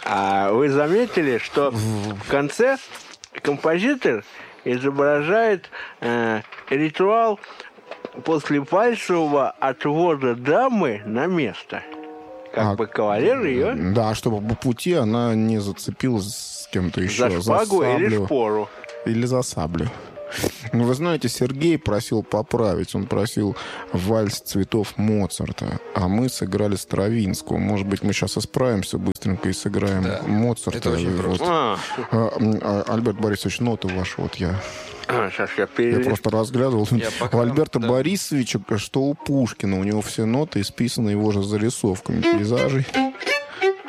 А вы заметили, что в конце композитор изображает ритуал после пальцевого отвода дамы на место? Как бы кавалер ее... Да, чтобы по пути она не зацепилась с кем-то еще. За шпагу или шпору. Или за саблю. Ну, вы знаете, Сергей просил поправить. Он просил вальс цветов Моцарта. А мы сыграли Стравинского. Может быть, мы сейчас исправимся быстренько и сыграем Моцарта. Это очень просто. Альберт Борисович, ноты ваши. Вот я Сейчас я просто разглядывал. У Альберта Борисовича, что у Пушкина. У него все ноты исписаны его же зарисовками пейзажей.